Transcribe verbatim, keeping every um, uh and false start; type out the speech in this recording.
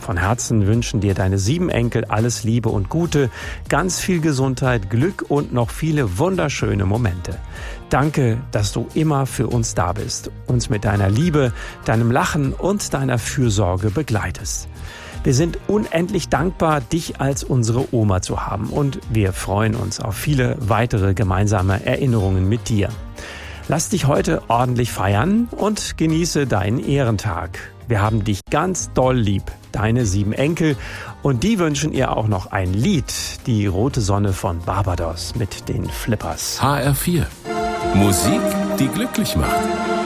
von Herzen wünschen dir deine sieben Enkel alles Liebe und Gute, ganz viel Gesundheit, Glück und noch viele wunderschöne Momente. Danke, dass du immer für uns da bist, uns mit deiner Liebe, deinem Lachen und deiner Fürsorge begleitest. Wir sind unendlich dankbar, dich als unsere Oma zu haben und wir freuen uns auf viele weitere gemeinsame Erinnerungen mit dir. Lass dich heute ordentlich feiern und genieße deinen Ehrentag. Wir haben dich ganz doll lieb, deine sieben Enkel, und die wünschen ihr auch noch ein Lied, die rote Sonne von Barbados mit den Flippers. H R vier. Musik, die glücklich macht.